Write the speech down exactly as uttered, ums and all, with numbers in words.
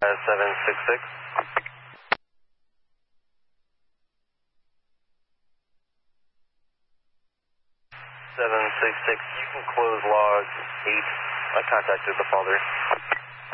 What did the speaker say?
seven six six. seven six six, you can close log eight. I contacted the father.